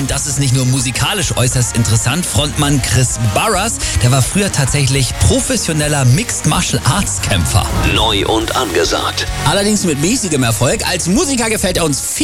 Und das ist nicht nur musikalisch äußerst interessant. Frontmann Chris Burrus, der war früher tatsächlich professioneller Mixed Martial Arts Kämpfer. Neu und angesagt. Allerdings mit mäßigem Erfolg. Als Musiker gefällt er uns viel